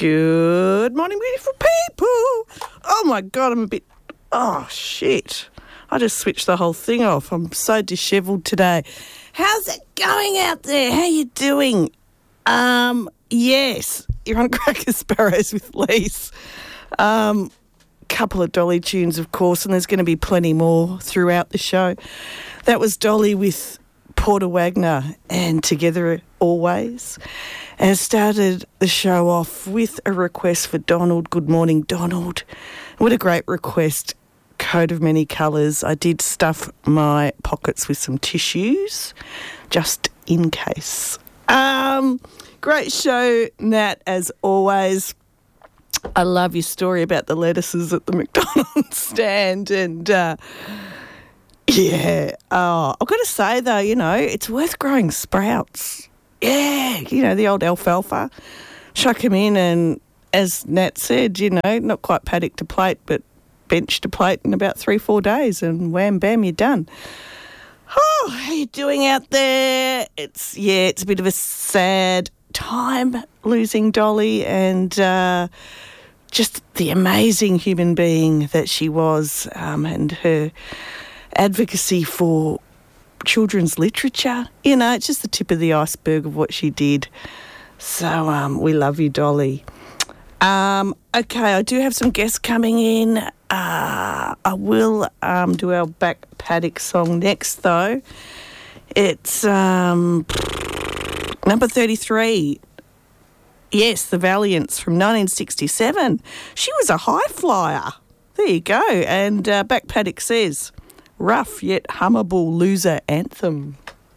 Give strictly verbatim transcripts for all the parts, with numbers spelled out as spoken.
Good morning, beautiful people. Oh, my God, I'm a bit... Oh, shit. I just switched the whole thing off. I'm so dishevelled today. How's it going out there? How you doing? Um, yes, you're on Cracker Sparrows with Lise. Um, couple of Dolly tunes, of course, and there's going to be plenty more throughout the show. That was Dolly with Porter Wagner and Together Always. And started the show off with a request for Donald. Good morning, Donald. What a great request. Coat of many colours. I did stuff my pockets with some tissues, just in case. Um, great show, Nat, as always. I love your story about the lettuces at the McDonald's stand. And, uh, yeah, oh, I've got to say, though, you know, it's worth growing sprouts. Yeah, you know, the old alfalfa. Chuck them in and, as Nat said, you know, not quite paddock to plate, but bench to plate in about three, four days and wham, bam, you're done. Oh, how you doing out there? It's, yeah, it's a bit of a sad time losing Dolly and uh, just the amazing human being that she was um, and her advocacy for children's literature. You know, it's just the tip of the iceberg of what she did. So um, we love you, Dolly. Um, okay, I do have some guests coming in. Uh, I will um, do our back paddock song next, though. It's um, number thirty-three. Yes, The Valiants from nineteen sixty-seven. She was a high flyer. There you go. And uh, back paddock says, rough yet hummable loser anthem.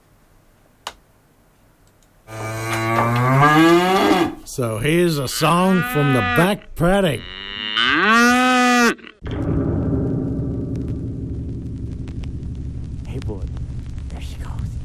So here's a song from the back paddock. Hey boy, there she goes.